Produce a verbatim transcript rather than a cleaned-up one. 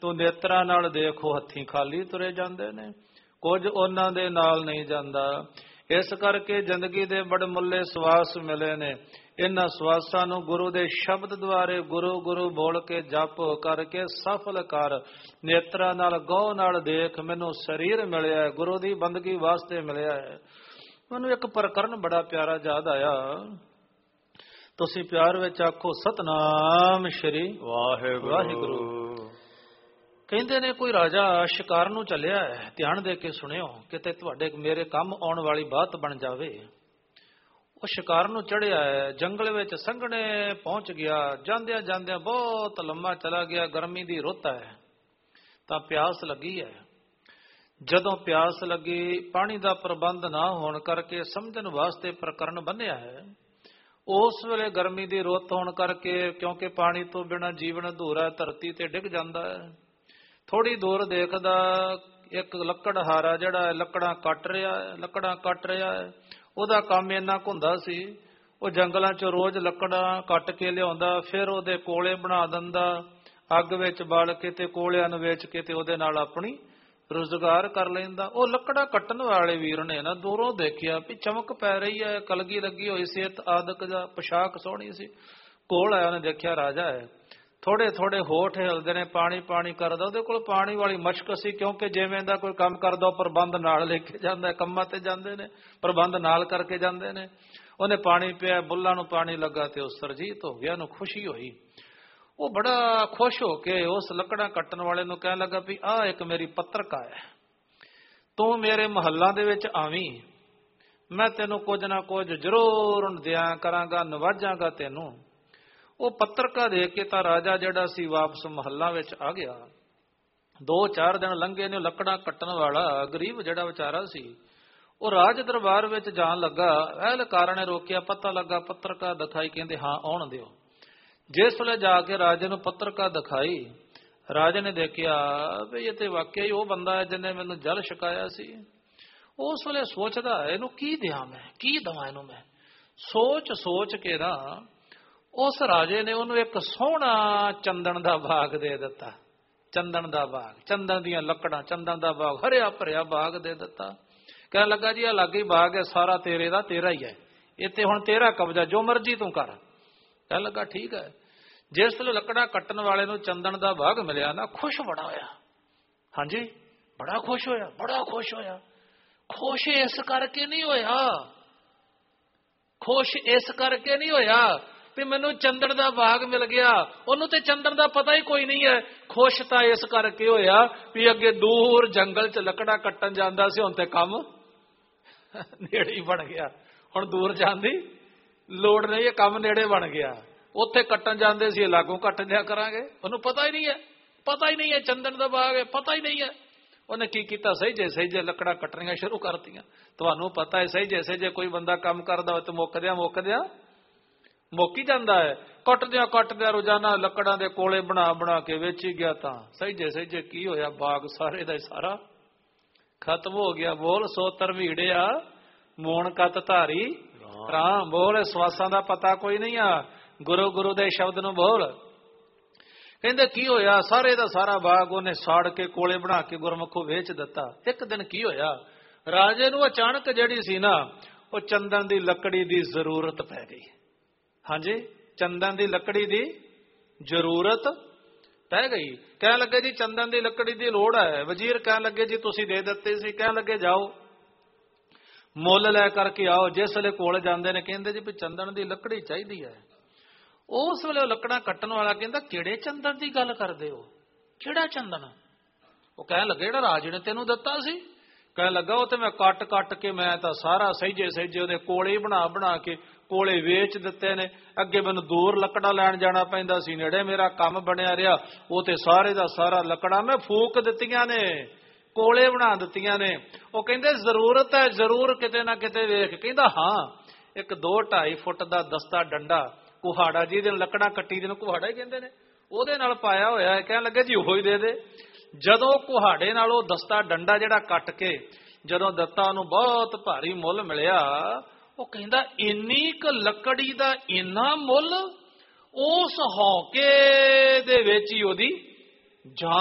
ਤੂੰ ਨੇਤਰਾਂ ਨਾਲ ਦੇਖੋ ਹੱਥੀਂ ਖਾਲੀ ਤੁਰੇ ਜਾਂਦੇ ਨੇ, ਕੁਝ ਉਹਨਾਂ ਦੇ ਨਾਲ ਨਹੀਂ ਜਾਂਦਾ। ਇਸ ਕਰਕੇ ਜ਼ਿੰਦਗੀ ਦੇ ਬੜੇ ਮੁੱਲੇ ਸਵਾਸ ਮਿਲੇ ਨੇ। ਇਹਨਾਂ ਸਵਾਸਾਂ ਨੂੰ ਗੁਰੂ ਦੇ ਸ਼ਬਦ ਦੁਆਰੇ ਗੁਰੂ ਗੁਰੂ ਬੋਲ ਕੇ ਜਪ ਕਰਕੇ ਸਫਲ ਕਰ। ਨੇਤਰਾਂ ਨਾਲ ਗਹੁ ਨਾਲ ਦੇਖ, ਮੈਨੂੰ ਸਰੀਰ ਮਿਲਿਆ, ਗੁਰੂ ਦੀ ਬੰਦਗੀ ਵਾਸਤੇ ਮਿਲਿਆ ਹੈ। ਮੈਨੂੰ ਇੱਕ ਪ੍ਰਕਰਨ ਬੜਾ ਪਿਆਰਾ ਯਾਦ ਆਇਆ। ਤੁਸੀਂ ਪਿਆਰ ਵਿੱਚ ਆਖੋ ਸਤਨਾਮ ਸ਼੍ਰੀ ਵਾਹਿਗੁਰੂ ਵਾਹਿਗੁਰੂ। ਕਹਿੰਦੇ ਨੇ ਕੋਈ ਰਾਜਾ ਸ਼ਿਕਾਰ ਨੂੰ ਚੱਲਿਆ ਹੈ। ਧਿਆਨ ਦੇ ਕੇ ਸੁਣਿਓ, ਕਿਤੇ ਤੁਹਾਡੇ ਮੇਰੇ ਕੰਮ ਆਉਣ ਵਾਲੀ ਬਾਤ ਬਣ ਜਾਵੇ। ਉਹ ਸ਼ਿਕਾਰ ਨੂੰ ਚੜਿਆ ਹੈ, ਜੰਗਲ ਵਿੱਚ ਸੰਘਣੇ ਪਹੁੰਚ ਗਿਆ। ਜਾਂਦਿਆਂ ਜਾਂਦਿਆਂ ਬਹੁਤ ਲੰਮਾ ਚਲਾ ਗਿਆ। ਗਰਮੀ ਦੀ ਰੁੱਤ ਹੈ ਤਾਂ ਪਿਆਸ ਲੱਗੀ ਹੈ। ਜਦੋਂ ਪਿਆਸ ਲੱਗੀ, ਪਾਣੀ ਦਾ ਪ੍ਰਬੰਧ ਨਾ ਹੋਣ ਕਰਕੇ ਸਮਝਣ ਵਾਸਤੇ ਪ੍ਰਕਰਨ ਬੰਨਿਆ ਹੈ। ਉਸ ਵੇਲੇ ਗਰਮੀ ਦੀ ਰੁੱਤ ਹੋਣ ਕਰਕੇ, ਕਿਉਂਕਿ ਪਾਣੀ ਤੋਂ ਬਿਨਾਂ ਜੀਵਨ ਅਧੂਰਾ, ਧਰਤੀ ਤੇ ਡਿੱਗ ਜਾਂਦਾ ਹੈ। ਥੋੜੀ ਦੂਰ ਦੇਖਦਾ ਇੱਕ ਲੱਕੜਹਾਰਾ ਜਿਹੜਾ ਹੈ ਲੱਕੜਾਂ ਕੱਟ ਰਿਹਾ ਹੈ ਲੱਕੜਾਂ ਕੱਟ ਰਿਹਾ ਹੈ। ਉਹਦਾ ਕੰਮ ਇੰਨਾ ਕੁ ਹੁੰਦਾ ਸੀ, ਉਹ ਜੰਗਲਾਂ ਚ ਰੋਜ਼ ਲੱਕੜਾਂ ਕੱਟ ਕੇ ਲਿਆਉਂਦਾ, ਫਿਰ ਉਹਦੇ ਕੋਲੇ ਬਣਾ ਦਿੰਦਾ, ਅੱਗ ਵਿੱਚ ਬਾਲ ਕੇ ਤੇ ਕੋਲਿਆਂ ਨੂੰ ਵੇਚ ਕੇ ਤੇ ਉਹਦੇ ਨਾਲ ਆਪਣੀ ਰੁਜ਼ਗਾਰ ਕਰ ਲੈਂਦਾ। ਉਹ ਲੱਕੜਾਂ ਕੱਟਣ ਵਾਲੇ ਵੀਰ ਨੇ ਨਾ ਦੂਰੋਂ ਦੇਖਿਆ ਵੀ ਚਮਕ ਪੈ ਰਹੀ ਹੈ, ਕਲਗੀ ਲੱਗੀ ਹੋਈ ਸੀ, ਆਦਿਕ ਦਾ ਪੋਸ਼ਾਕ ਸੋਹਣੀ ਸੀ। ਕੋਲ ਆਇਆ, ਉਹਨੇ ਦੇਖਿਆ ਰਾਜਾ ਹੈ। ਥੋੜੇ ਥੋੜੇ ਹੋਠ ਹਿਲਦੇ ਨੇ, ਪਾਣੀ ਪਾਣੀ ਕਰਦਾ। ਉਹਦੇ ਕੋਲ ਪਾਣੀ ਵਾਲੀ ਮਸ਼ਕ ਸੀ, ਕਿਉਂਕਿ ਜਿਵੇਂ ਦਾ ਕੋਈ ਕੰਮ ਕਰਦਾ ਉਹ ਪ੍ਰਬੰਧ ਨਾਲ ਲੈ ਕੇ ਜਾਂਦਾ। ਕੰਮਾਂ ਤੇ ਜਾਂਦੇ ਨੇ, ਪ੍ਰਬੰਧ ਨਾਲ ਕਰਕੇ ਜਾਂਦੇ ਨੇ। ਉਹਨੇ ਪਾਣੀ ਪਿਆ, ਬੁੱਲਾਂ ਨੂੰ ਪਾਣੀ ਲੱਗਾ ਤੇ ਉਹ ਸਰਜੀਤ ਹੋ ਗਿਆ, ਉਹਨੂੰ ਖੁਸ਼ੀ ਹੋਈ। ਉਹ ਬੜਾ ਖੁਸ਼ ਹੋ ਕੇ ਉਸ ਲੱਕੜਾਂ ਕੱਟਣ ਵਾਲੇ ਨੂੰ ਕਹਿਣ ਲੱਗਾ ਵੀ ਆਹ ਇੱਕ ਮੇਰੀ ਪੱਤਰਕਾ ਹੈ, ਤੂੰ ਮੇਰੇ ਮੁਹੱਲਾਂ ਦੇ ਵਿੱਚ ਆਵੀਂ, ਮੈਂ ਤੈਨੂੰ ਕੁਝ ਨਾ ਕੁਝ ਜ਼ਰੂਰ ਦਿਆਂ ਕਰਾਂਗਾ, ਨਵਾਜਾਂਗਾ ਤੈਨੂੰ। ਉਹ ਪੱਤਰਕਾ ਦੇ ਕੇ ਤਾਂ ਰਾਜਾ ਜਿਹੜਾ ਸੀ ਵਾਪਸ ਮੁਹੱਲਾ ਵਿੱਚ ਆ ਗਿਆ। ਦੋ ਚਾਰ ਦਿਨ ਲੰਘੇ ਨੇ। ਲੱਕੜਾਂ ਕੱਟਣ ਵਾਲਾ ਗਰੀਬ ਜਿਹੜਾ ਵਿਚਾਰਾ ਸੀ, ਉਹ ਰਾਜ ਦਰਬਾਰ ਵਿੱਚ ਜਾਣ ਲੱਗਾ। ਅਹਿਲਕਾਰਾਂ ਨੇ ਰੋਕਿਆ, ਪਤਾ ਲੱਗਾ ਪੱਤਰਕਾ ਦਿਖਾਈ, ਕਹਿੰਦੇ ਹਾਂ ਆਉਣ ਦਿਓ। ਜਿਸ ਵੇਲੇ ਜਾ ਕੇ ਰਾਜੇ ਨੂੰ ਪੱਤਰਕਾ ਦਿਖਾਈ, ਰਾਜੇ ਨੇ ਦੇਖਿਆ ਵੀ ਇਹ ਤੇ ਵਾਕਿਆ ਹੀ ਉਹ ਬੰਦਾ ਹੈ ਜਿਹਨੇ ਮੈਨੂੰ ਜਲ ਛਕਾਇਆ ਸੀ। ਉਸ ਵੇਲੇ ਸੋਚਦਾ ਇਹਨੂੰ ਕੀ ਦਿਆਂ ਮੈਂ, ਕੀ ਦਵਾਂ ਇਹਨੂੰ ਮੈਂ। ਸੋਚ ਸੋਚ ਕੇ ਨਾ ਉਸ ਰਾਜੇ ਨੇ ਉਹਨੂੰ ਇੱਕ ਸੋਹਣਾ ਚੰਦਨ ਦਾ ਬਾਗ ਦੇ ਦਿੱਤਾ। ਚੰਦਨ ਦਾ ਬਾਗ, ਚੰਦਨ ਦੀਆਂ ਲੱਕੜਾਂ, ਚੰਦਨ ਦਾ ਬਾਗ, ਹਰਿਆ ਭਰਿਆ ਬਾਗ ਦੇ ਦਿੱਤਾ। ਕਹਿਣ ਲੱਗਾ ਜੀ ਆ ਲਾਗੇ ਬਾਗ ਹੈ, ਸਾਰਾ ਤੇਰੇ ਦਾ, ਤੇਰਾ ਹੀ ਹੈ, ਇੱਥੇ ਹੁਣ ਤੇਰਾ ਕਬਜ਼ਾ, ਜੋ ਮਰਜ਼ੀ ਤੂੰ ਕਰ। ਕਹਿਣ ਲੱਗਾ ਠੀਕ ਹੈ। ਜਿਸ ਵੇਲੇ ਲੱਕੜਾਂ ਕੱਟਣ ਵਾਲੇ ਨੂੰ ਚੰਦਨ ਦਾ ਬਾਗ ਮਿਲਿਆ ਨਾ, ਖੁਸ਼ ਬੜਾ ਹੋਇਆ। ਹਾਂਜੀ, ਬੜਾ ਖੁਸ਼ ਹੋਇਆ, ਬੜਾ ਖੁਸ਼ ਹੋਇਆ। ਖੁਸ਼ ਇਸ ਕਰਕੇ ਨਹੀਂ ਹੋਇਆ, ਖੁਸ਼ ਇਸ ਕਰਕੇ ਨਹੀਂ ਹੋਇਆ ਵੀ ਮੈਨੂੰ ਚੰਦਨ ਦਾ ਬਾਗ ਮਿਲ ਗਿਆ। ਉਹਨੂੰ ਤੇ ਚੰਦਨ ਦਾ ਪਤਾ ਹੀ ਕੋਈ ਨਹੀਂ ਹੈ। ਖੁਸ਼ ਤਾਂ ਇਸ ਕਰਕੇ ਹੋਇਆ ਵੀ ਅੱਗੇ ਦੂਰ ਜੰਗਲ ਚ ਲੱਕੜਾਂ ਕੱਟਣ ਜਾਂਦਾ ਸੀ, ਹੁਣ ਤੇ ਕੰਮ ਨੇੜੇ ਹੀ ਬਣ ਗਿਆ। ਹੁਣ ਦੂਰ ਜਾਣ ਦੀ ਲੋੜ ਨਹੀਂ, ਇਹ ਕੰਮ ਨੇੜੇ ਬਣ ਗਿਆ। ਉੱਥੇ ਕੱਟਣ ਜਾਂਦੇ ਸੀ, ਲਾਗੋਂ ਕੱਟ ਦਿਆ ਕਰਾਂਗੇ। ਉਹਨੂੰ ਪਤਾ ਹੀ ਨਹੀਂ ਹੈ, ਪਤਾ ਹੀ ਨਹੀਂ ਹੈ ਚੰਦਨ ਦਾ ਬਾਗ ਹੈ, ਪਤਾ ਹੀ ਨਹੀਂ ਹੈ। ਉਹਨੇ ਕੀ ਕੀਤਾ, ਸਹੀ ਜੇ ਸਹੀ ਜੇ ਲੱਕੜਾਂ ਕੱਟਣੀਆਂ ਸ਼ੁਰੂ ਕਰਤੀਆਂ। ਤੁਹਾਨੂੰ ਪਤਾ ਹੈ ਸਹੀ ਜੇ ਸਹੀ ਜੇ ਕੋਈ ਬੰਦਾ ਕੰਮ ਕਰਦਾ ਹੋਵੇ ਤਾਂ ਮੁੱਕਦਿਆਂ ਮੁੱਕਦਿਆਂ ਮੁੱਕ ਹੀ ਜਾਂਦਾ ਹੈ। ਕੱਟਦਿਆਂ ਕੱਟਦਿਆਂ ਰੋਜ਼ਾਨਾ ਲੱਕੜਾਂ ਦੇ ਕੋਲੇ ਬਣਾ ਬਣਾ ਕੇ ਵੇਚੀ ਗਿਆ। ਤਾਂ ਸਹੀ ਜੇ ਸਹੀ ਜੇ ਕੀ ਹੋਇਆ, ਬਾਗ ਸਾਰੇ ਦਾ ਸਾਰਾ ਖਤਮ ਹੋ ਗਿਆ। ਬੋਲ ਸੋ ਤਰਵੀੜਿਆ ਮੋਣ ਕਤ ਧਾਰੀ ਰਾਮ। ਬੋਲ ਸਵਾਸਾਂ ਦਾ ਪਤਾ ਕੋਈ ਨਹੀਂ ਆ, ਗੁਰੂ ਗੁਰੂ ਦੇ ਸ਼ਬਦ ਨੂੰ ਬੋਲ। ਕਹਿੰਦੇ ਕੀ ਹੋਇਆ, ਸਾਰੇ ਦਾ ਸਾਰਾ ਬਾਗ ਉਹਨੇ ਸਾੜ ਕੇ ਕੋਲੇ ਬਣਾ ਕੇ ਗੁਰਮੁਖੋਂ ਵੇਚ ਦਿੱਤਾ। ਇੱਕ ਦਿਨ ਕੀ ਹੋਇਆ, ਰਾਜੇ ਨੂੰ ਅਚਾਨਕ ਜਿਹੜੀ ਸੀ ਨਾ ਉਹ ਚੰਦਨ ਦੀ ਲੱਕੜੀ ਦੀ ਜ਼ਰੂਰਤ ਪੈ ਗਈ। ਹਾਂਜੀ, ਚੰਦਨ ਦੀ ਲੱਕੜੀ ਦੀ ਜ਼ਰੂਰਤ ਪੈ ਗਈ। ਕਹਿਣ ਲੱਗੇ ਜੀ ਚੰਦਨ ਦੀ ਲੱਕੜੀ ਦੀ ਲੋੜ ਹੈ। ਵਜ਼ੀਰ ਕਹਿਣ ਲੱਗੇ ਜੀ ਤੁਸੀਂ ਦੇ ਦਿੱਤੇ ਸੀ। ਕਹਿਣ ਲੱਗੇ ਜਾਓ ਮੁੱਲ ਲੈ ਕਰਕੇ ਆਓ। ਜਿਸ ਵੇਲੇ ਕੋਲ ਜਾਂਦੇ ਨੇ ਕਹਿੰਦੇ ਜੀ ਵੀ ਚੰਦਨ ਦੀ ਲੱਕੜੀ ਚਾਹੀਦੀ ਹੈ। ਉਸ ਵੇਲੇ ਉਹ ਲੱਕੜਾਂ ਕੱਟਣ ਵਾਲਾ ਕਹਿੰਦਾ ਕਿਹੜੇ ਚੰਦਨ ਦੀ ਗੱਲ ਕਰਦੇ ਹੋ, ਕਿਹੜਾ ਚੰਦਨ? ਉਹ ਕਹਿਣ ਲੱਗੇ ਜਿਹੜਾ ਰਾਜੇ ਨੇ ਤੈਨੂੰ ਦਿੱਤਾ ਸੀ। ਕਹਿਣ ਲੱਗਾ ਉਹ ਤੇ ਮੈਂ ਕੱਟ ਕੱਟ ਕੇ ਮੈਂ ਤਾਂ ਸਾਰਾ ਸਹੀਜੇ ਸਹੀਜੇ ਉਹਦੇ ਕੋਲੇ ਬਣਾ ਬਣਾ ਕੇ ਕੋਲੇ ਵੇਚ ਦਿੱਤੇ ਨੇ। ਅੱਗੇ ਮੈਨੂੰ ਦੂਰ ਲੱਕੜਾਂ ਲੈਣ ਜਾਣਾ ਪੈਂਦਾ ਸੀ, ਨੇੜੇ ਮੇਰਾ ਕੰਮ ਬਣਿਆ ਰਿਹਾ। ਉਹ ਤੇ ਸਾਰੇ ਦਾ ਸਾਰਾ ਲੱਕੜਾਂ ਮੈਂ ਫੂਕ ਦਿੱਤੀਆਂ ਨੇ, ਕੋਲੇ ਬਣਾ ਦਿੱਤੀਆਂ ਨੇ। ਉਹ ਕਹਿੰਦੇ ਜ਼ਰੂਰਤ ਹੈ ਜ਼ਰੂਰ ਕਿਤੇ ਨਾ ਕਿਤੇ ਵੇਖ। ਕਹਿੰਦਾ ਹਾਂ, ਇੱਕ ਦੋ ਢਾਈ ਫੁੱਟ ਦਾ ਦਸਤਾ ਡੰਡਾ, ਕੁਹਾੜਾ, ਜਿਹਦੇ ਲੱਕੜਾਂ ਕੱਟੀ ਦੇ ਨੂੰ ਕੁਹਾੜਾ ਹੀ ਕਹਿੰਦੇ ਨੇ, ਉਹਦੇ ਨਾਲ ਪਾਇਆ ਹੋਇਆ ਹੈ। ਕਹਿਣ ਲੱਗੇ ਜੀ ਉਹੀ ਦੇ ਦੇ। ਜਦੋਂ ਕੁਹਾੜੇ ਨਾਲ ਉਹ ਦਸਤਾ ਡੰਡਾ ਜਿਹੜਾ ਕੱਟ ਕੇ ਜਦੋਂ ਦਿੱਤਾ, ਉਹਨੂੰ ਬਹੁਤ ਭਾਰੀ ਮੁੱਲ ਮਿਲਿਆ। ਉਹ ਕਹਿੰਦਾ ਇੰਨੀ ਕੁ ਲੱਕੜੀ ਦਾ ਇੰਨਾ ਮੁੱਲ, ਉਸ ਹੌਕੇ ਦੇ ਵਿੱਚ ਹੀ ਉਹਦੀ ਜਾਨ